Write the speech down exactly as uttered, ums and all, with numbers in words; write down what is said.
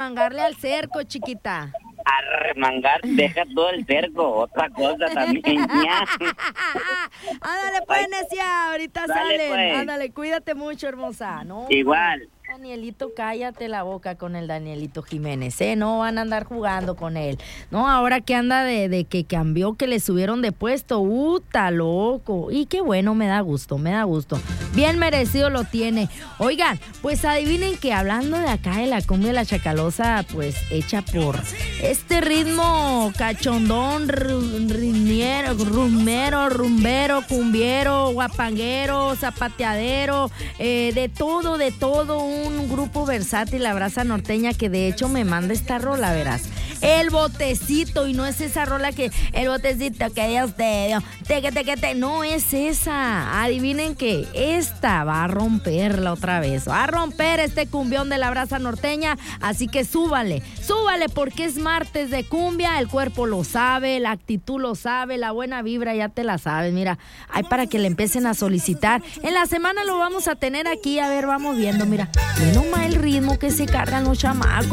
arremangarle al cerco, chiquita. Arremangar, deja todo el cerco, otra cosa también, ya. Ándale pues, necia, ahorita Dale, salen. pues. Ándale, cuídate mucho, hermosa. No, Igual. Danielito, cállate la boca con el Danielito Jiménez, ¿eh? No van a andar jugando con él. No, ahora que anda de, de que cambió, que le subieron de puesto. ¡Uta, loco! Y qué bueno, me da gusto, me da gusto. Bien merecido lo tiene. Oigan, pues adivinen que hablando de acá de la cumbia de la Chacalosa, pues hecha por este ritmo cachondón, ritmiero, rumero, rumbero, cumbiero, guapanguero, zapateadero, eh, de todo, de todo, un grupo versátil, la Brasa Norteña, que de hecho me manda esta rola, verás. El botecito, y no es esa rola que el botecito que Dios te dio, te, que te, que te, no es esa. Adivinen que esta va a romperla otra vez, va a romper este cumbión de la Brasa Norteña, así que súbale, súbale porque es martes de cumbia, el cuerpo lo sabe, la actitud lo sabe, la buena vibra ya te la sabes, mira, hay para que le empiecen a solicitar. En la semana lo vamos a tener aquí, a ver, vamos viendo, mira, mira nomás el ritmo que se cargan los chamacos.